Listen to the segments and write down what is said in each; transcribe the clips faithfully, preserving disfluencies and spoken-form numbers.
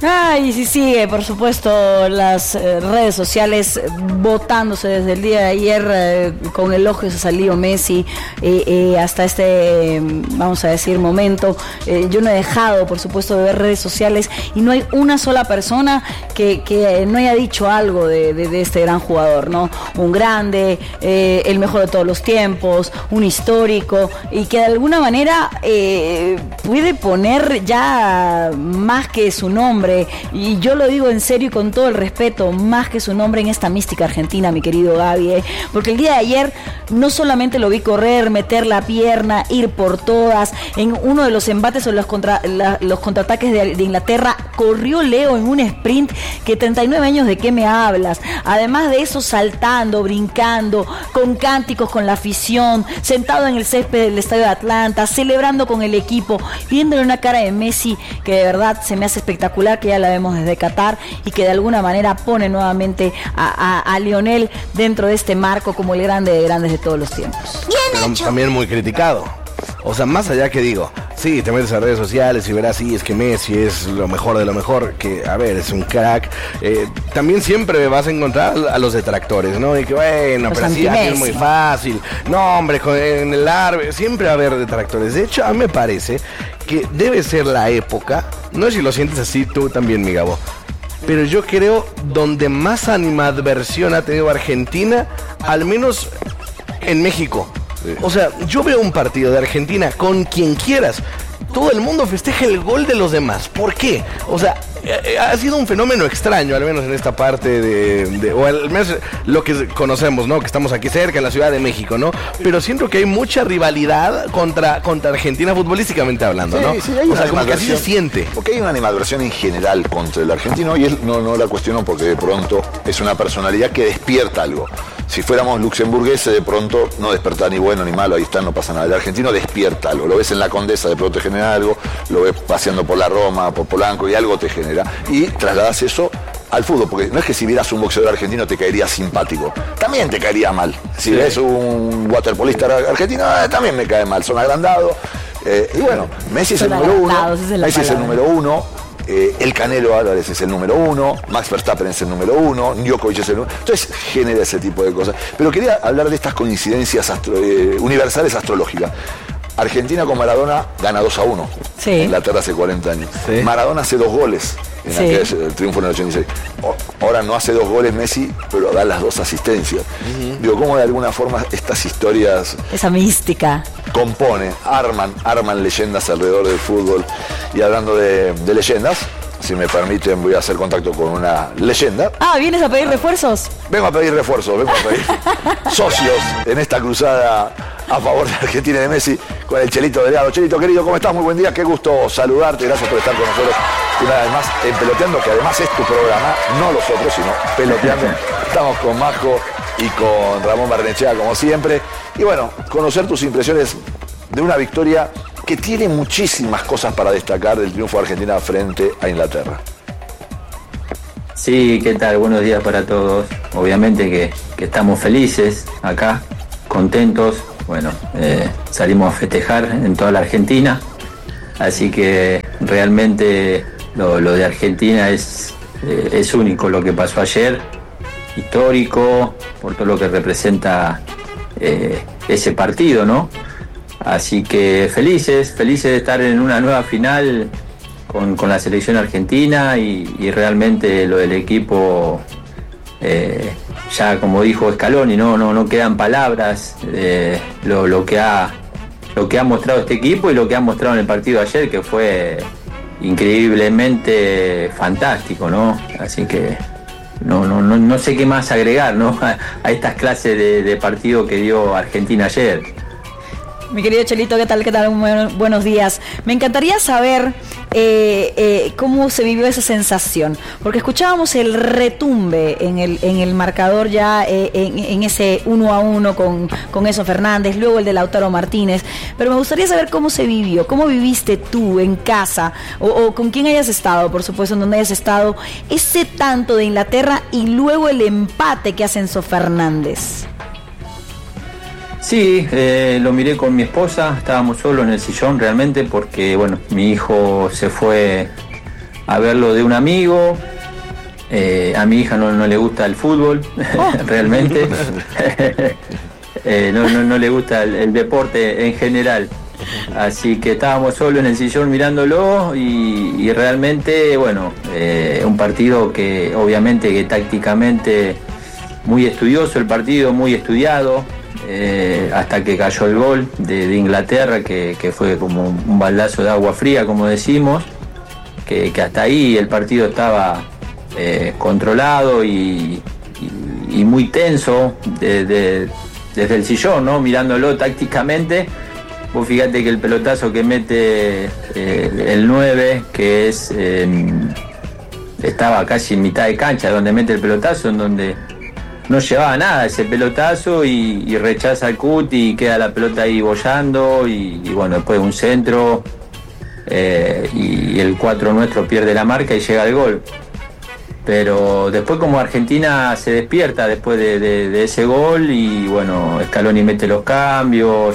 Ah, y si sigue, por supuesto, las eh, redes sociales votándose desde el día de ayer eh, con elogios a Leo Messi eh, eh, hasta este, eh, vamos a decir, momento. Eh, yo no he dejado, por supuesto, de ver redes sociales y no hay una sola persona que, que no haya dicho algo de, de, de este gran jugador, ¿no? Un grande, eh, el mejor de todos los tiempos, un histórico y que de alguna manera eh, puede poner ya más que su nombre. Y yo lo digo en serio y con todo el respeto, más que su nombre en esta mística argentina, mi querido Gaby, ¿eh? Porque el día de ayer no solamente lo vi correr, meter la pierna, ir por todas, en uno de los embates o los, contra, la, los contraataques de, de Inglaterra, corrió Leo en un sprint que treinta y nueve años, ¿de qué me hablas? Además de eso, saltando, brincando, con cánticos con la afición, sentado en el césped del Estadio de Atlanta, celebrando con el equipo, viéndole una cara de Messi que de verdad se me hace espectacular, que ya la vemos desde Qatar y que de alguna manera pone nuevamente a, a, a Lionel dentro de este marco como el grande de grandes de todos los tiempos. Pero también muy criticado. O sea, más allá que digo, sí, te metes a redes sociales y verás, sí, es que Messi es lo mejor de lo mejor, que, a ver, es un crack. Eh, también siempre vas a encontrar a los detractores, ¿no? Y que, bueno, los pero así es muy fácil. No, hombre, en el árbitro, siempre va a haber detractores. De hecho, a mí me parece que debe ser la época, no sé si lo sientes así tú también, mi Gabo, pero yo creo donde más animadversión ha tenido Argentina, al menos en México. O sea, yo veo un partido de Argentina con quien quieras, todo el mundo festeja el gol de los demás. ¿Por qué? O sea, ha sido un fenómeno extraño, al menos en esta parte de, de o al menos lo que conocemos, ¿no? Que estamos aquí cerca, en la Ciudad de México, ¿no? Pero siento que hay mucha rivalidad contra, contra Argentina futbolísticamente hablando, ¿no? Sí, sí, hay o sea, como que así se siente. Porque hay una animadversión en general contra el argentino y él no, no la cuestiono porque de pronto es una personalidad que despierta algo. Si fuéramos luxemburgueses, de pronto no desperta ni bueno ni malo, ahí está, no pasa nada. El argentino despierta algo, lo ves en la Condesa, de pronto te genera algo, lo ves paseando por la Roma, por Polanco y algo te genera. Y trasladas eso al fútbol, porque no es que si vieras un boxeador argentino te caería simpático, también te caería mal. Si sí. ves un waterpolista argentino, eh, también me cae mal, son agrandados. Eh, y bueno, Messi es el número uno, Messi es el número uno. Eh, el Canelo Álvarez es el número uno, Max Verstappen es el número uno, Djokovic es el número uno. Entonces genera ese tipo de cosas. Pero quería hablar de estas coincidencias astro, eh, universales astrológicas. Argentina con Maradona gana dos a uno. Sí. Inglaterra hace cuarenta años. Sí. Maradona hace dos goles en sí. aquel el triunfo en el ochenta y seis. Ahora no hace dos goles Messi, pero da las dos asistencias. Uh-huh. Digo, cómo de alguna forma estas historias... Esa mística. Compone, arman, arman leyendas alrededor del fútbol. Y hablando de, de leyendas, si me permiten, voy a hacer contacto con una leyenda. Ah, ¿vienes a pedir refuerzos? Vengo a pedir refuerzos, vengo a pedir socios en esta cruzada a favor de Argentina y de Messi con el Chelito Delgado. Chelito, querido, ¿cómo estás? Muy buen día, qué gusto saludarte, gracias por estar con nosotros una vez más en Peloteando, que además es tu programa, no los otros, sino Peloteando. Estamos con Majo y con Ramón Barnechea, como siempre. Y bueno, conocer tus impresiones de una victoria que tiene muchísimas cosas para destacar del triunfo de Argentina frente a Inglaterra. Sí, ¿qué tal? Buenos días para todos. Obviamente que, que estamos felices acá, contentos. Bueno, eh, salimos a festejar en toda la Argentina. Así que realmente lo, lo de Argentina es, eh, es único lo que pasó ayer. Histórico, por todo lo que representa eh, ese partido, ¿no? Así que felices, felices de estar en una nueva final con, con la selección argentina y, y realmente lo del equipo, eh, ya como dijo Scaloni, no, no, no quedan palabras, eh, lo, lo, que ha, lo que ha mostrado este equipo y lo que ha mostrado en el partido de ayer, que fue increíblemente fantástico, ¿no? Así que no, no, no, no sé qué más agregar, ¿no? a, a estas clases de, de partido que dio Argentina ayer. Mi querido Chelito, ¿qué tal? ¿Qué tal? Muy buenos días. Me encantaría saber eh, eh, cómo se vivió esa sensación, porque escuchábamos el retumbe en el en el marcador ya eh, en, en ese uno a uno con, con Enzo Fernández, luego el de Lautaro Martínez, pero me gustaría saber cómo se vivió, cómo viviste tú en casa, o, o con quién hayas estado, por supuesto, en donde hayas estado, ese tanto de Inglaterra y luego el empate que hace Enzo Fernández. Sí, eh, lo miré con mi esposa, estábamos solos en el sillón realmente porque, bueno, mi hijo se fue a verlo de un amigo. Eh, a mi hija no, no le gusta el fútbol, oh. realmente. eh, no, no, no le gusta el, el deporte en general. Así que estábamos solos en el sillón mirándolo y, y realmente, bueno, eh, un partido que obviamente que tácticamente muy estudioso el partido, muy estudiado, eh, hasta que cayó el gol de, de Inglaterra, que, que fue como un baldazo de agua fría, como decimos, que, que hasta ahí el partido estaba eh, controlado y, y, y muy tenso de, de, desde el sillón, ¿no? Mirándolo tácticamente. Vos fíjate que el pelotazo que mete eh, el nueve, que es eh, estaba casi en mitad de cancha, donde mete el pelotazo, en donde no llevaba nada ese pelotazo y, y rechaza el Cuti y queda la pelota ahí bollando y, y bueno, después un centro eh, y, y el cuatro nuestro pierde la marca y llega el gol. Pero después como Argentina se despierta después de, de, de ese gol y bueno, Scaloni mete los cambios.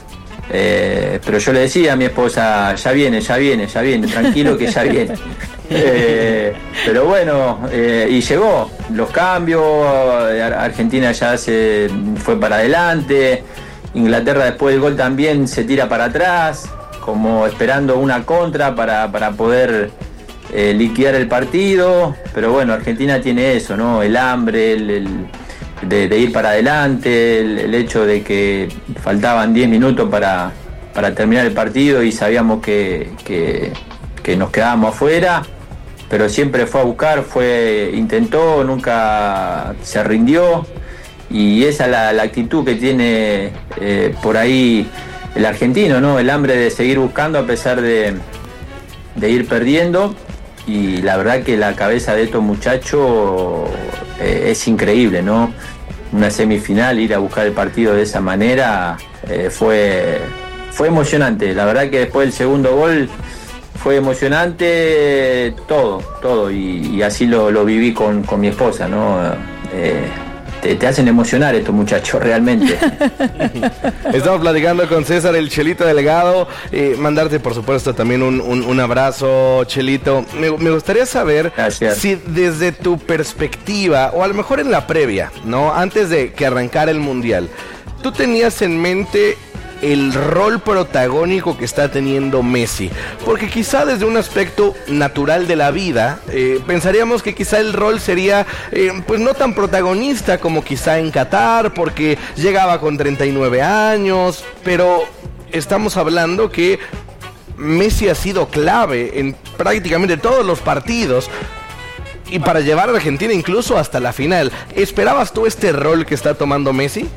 Eh, pero yo le decía a mi esposa, ya viene, ya viene, ya viene, tranquilo que ya viene. Eh, pero bueno, eh, y llegó, los cambios, Argentina ya se fue para adelante, Inglaterra después del gol también se tira para atrás, como esperando una contra para, para poder eh, liquidar el partido, pero bueno, Argentina tiene eso, ¿no? El hambre, el... el De, de ir para adelante, el, el hecho de que faltaban diez minutos para, para terminar el partido y sabíamos que, que, que nos quedábamos afuera, pero siempre fue a buscar, fue intentó, nunca se rindió y esa es la, la actitud que tiene eh, por ahí el argentino, ¿no? El hambre de seguir buscando a pesar de, de ir perdiendo y la verdad que la cabeza de estos muchachos eh, es increíble, ¿no? Una semifinal, ir a buscar el partido de esa manera eh, fue, fue emocionante. La verdad que después del segundo gol fue emocionante todo, todo y, y así lo, lo viví con, con mi esposa, ¿no? Eh, te, te hacen emocionar estos muchachos, realmente. Estamos platicando con César el Chelito Delgado. Eh, mandarte, por supuesto, también un, un, un abrazo, Chelito. Me, me gustaría saber Gracias. Si desde tu perspectiva, o a lo mejor en la previa, ¿no? Antes de que arrancara el Mundial, ¿tú tenías en mente el rol protagónico que está teniendo Messi? Porque quizá desde un aspecto natural de la vida eh, pensaríamos que quizá el rol sería eh, pues no tan protagonista como quizá en Qatar, porque llegaba con treinta y nueve años, pero estamos hablando que Messi ha sido clave en prácticamente todos los partidos y para llevar a Argentina incluso hasta la final. ¿Esperabas tú este rol que está tomando Messi?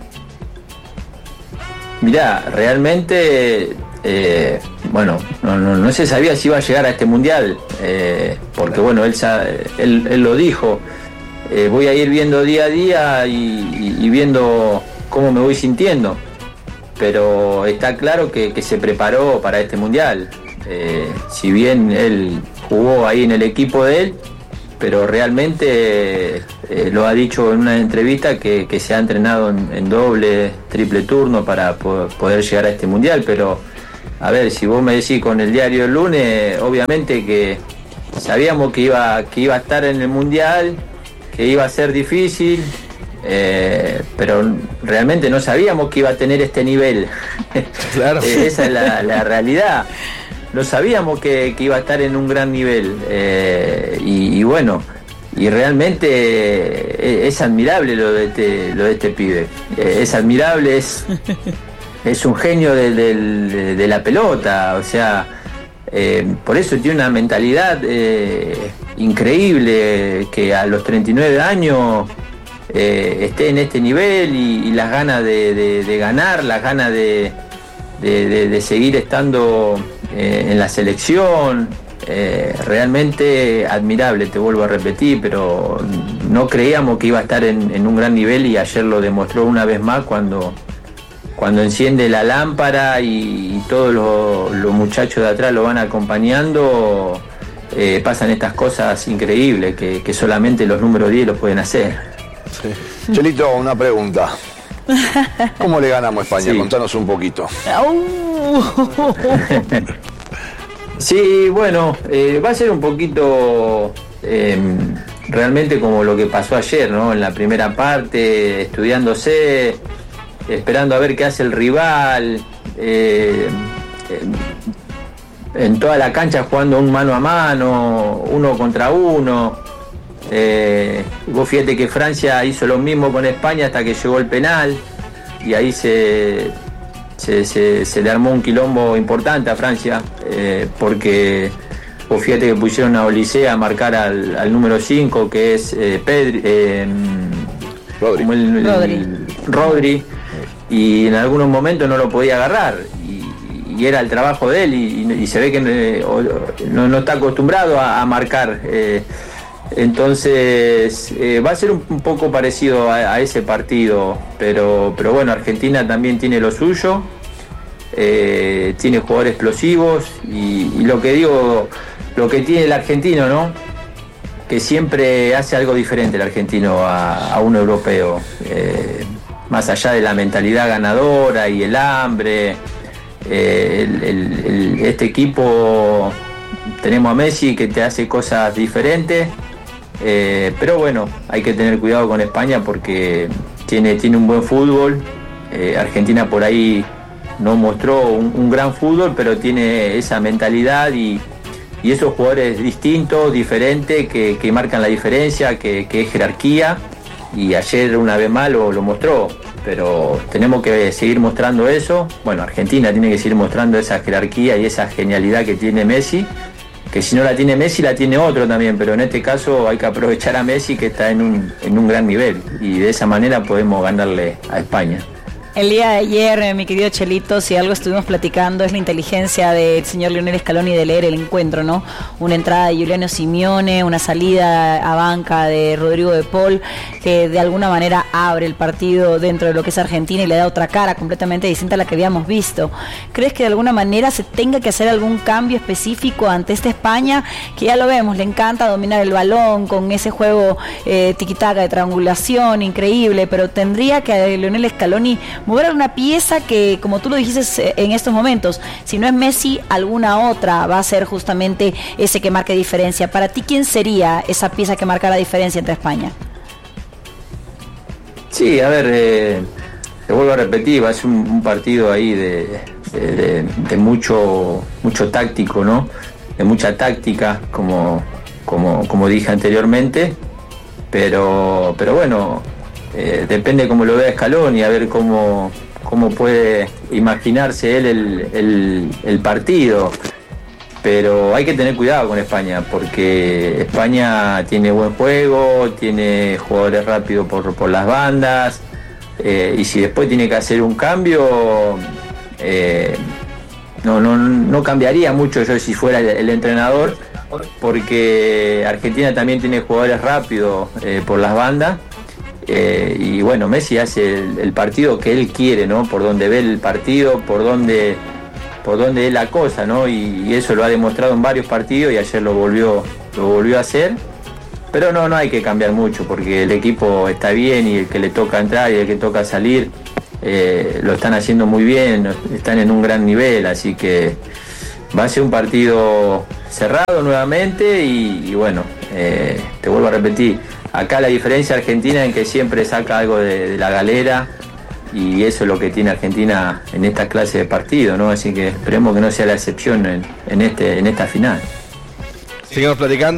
Mirá, realmente, eh, bueno, no, no, no se sabía si iba a llegar a este mundial, eh, porque bueno, él, él, él lo dijo, eh, voy a ir viendo día a día y, y, y viendo cómo me voy sintiendo, pero está claro que, que se preparó para este mundial, eh, si bien él jugó ahí en el equipo de él, pero realmente eh, lo ha dicho en una entrevista que, que se ha entrenado en, en doble, triple turno para po- poder llegar a este mundial, pero a ver, si vos me decís con el diario del lunes, obviamente que sabíamos que iba, que iba a estar en el mundial, que iba a ser difícil, eh, pero realmente no sabíamos que iba a tener este nivel. Claro. eh, esa es la, la realidad. No sabíamos que, que iba a estar en un gran nivel eh, y, y bueno, y realmente es, es admirable lo de este, lo de este pibe, eh, es admirable, es, es un genio de, de, de, de la pelota, o sea, eh, por eso tiene una mentalidad eh, increíble, que a los treinta y nueve años eh, esté en este nivel y, y las ganas de, de, de ganar, las ganas de, de, de, de seguir estando Eh, en la selección, eh, realmente admirable, te vuelvo a repetir, pero no creíamos que iba a estar en, en un gran nivel y ayer lo demostró una vez más cuando, cuando enciende la lámpara y, y todos los, los muchachos de atrás lo van acompañando, eh, pasan estas cosas increíbles que, que solamente los números diez lo pueden hacer. Sí. Chelito, una pregunta. ¿Cómo le ganamos a España? Sí. Contanos un poquito. Sí, bueno, eh, va a ser un poquito eh, realmente como lo que pasó ayer, ¿no? En la primera parte, estudiándose, esperando a ver qué hace el rival, eh, eh, en toda la cancha jugando un mano a mano, uno contra uno. Eh, vos fíjate que Francia hizo lo mismo con España hasta que llegó el penal y ahí se... Se, se, se le armó un quilombo importante a Francia, eh, porque pues fíjate que pusieron a Olise a marcar al, al número cinco, que es eh, Pedri, eh, Rodri. Como el, el, Rodri. Rodri, y en algunos momentos no lo podía agarrar, y, y era el trabajo de él, y, y se ve que eh, no, no está acostumbrado a, a marcar. Eh, Entonces eh, va a ser un, un poco parecido a, a ese partido, pero, pero bueno, Argentina también tiene lo suyo, eh, tiene jugadores explosivos y, y lo que digo, lo que tiene el argentino, ¿no? Que siempre hace algo diferente el argentino a, a un europeo, eh, más allá de la mentalidad ganadora y el hambre, eh, el, el, el, este equipo, tenemos a Messi que te hace cosas diferentes. Eh, pero bueno, hay que tener cuidado con España porque tiene, tiene un buen fútbol. eh, Argentina por ahí no mostró un, un gran fútbol, pero tiene esa mentalidad y, y esos jugadores distintos, diferentes, que, que marcan la diferencia, que, que es jerarquía, y ayer una vez más lo, lo mostró, pero tenemos que seguir mostrando eso. Bueno, Argentina tiene que seguir mostrando esa jerarquía y esa genialidad que tiene Messi, que si no la tiene Messi la tiene otro también, pero en este caso hay que aprovechar a Messi, que está en un, en un gran nivel, y de esa manera podemos ganarle a España. El día de ayer, eh, mi querido Chelito, si algo estuvimos platicando es la inteligencia del señor Lionel Scaloni de leer el encuentro, ¿no? Una entrada de Giuliano Simeone, una salida a banca de Rodrigo de Paul, que de alguna manera abre el partido dentro de lo que es Argentina y le da otra cara completamente distinta a la que habíamos visto. ¿Crees que de alguna manera se tenga que hacer algún cambio específico ante esta España, que ya lo vemos, le encanta dominar el balón con ese juego eh, tiquitaca de triangulación increíble, pero tendría que Lionel Scaloni mover una pieza que, como tú lo dijiste en estos momentos, si no es Messi, alguna otra va a ser justamente ese que marque diferencia? Para ti, ¿quién sería esa pieza que marca la diferencia entre España? Sí, a ver, eh, te vuelvo a repetir, va a ser un, un partido ahí de, de, de, de mucho, mucho táctico, ¿no? De mucha táctica, como, como, como dije anteriormente, pero, pero bueno, Eh, depende cómo lo vea Scaloni, a ver cómo, cómo puede imaginarse él el, el, el partido. Pero hay que tener cuidado con España, porque España tiene buen juego, tiene jugadores rápidos por, por las bandas, eh, y si después tiene que hacer un cambio, eh, no, no, no cambiaría mucho yo si fuera el, el entrenador, porque Argentina también tiene jugadores rápidos eh, por las bandas. Eh, y bueno, Messi hace el, el partido que él quiere, ¿no? Por donde ve el partido, por donde por donde es la cosa, ¿no? Y, y eso lo ha demostrado en varios partidos y ayer lo volvió lo volvió a hacer. Pero no, no hay que cambiar mucho porque el equipo está bien y el que le toca entrar y el que toca salir eh, lo están haciendo muy bien, están en un gran nivel, así que va a ser un partido cerrado nuevamente y, y bueno, eh, te vuelvo a repetir, acá la diferencia argentina en que siempre saca algo de, de la galera y eso es lo que tiene Argentina en esta clase de partido, ¿no? Así que esperemos que no sea la excepción en, en, este, en esta final. Sigamos platicando.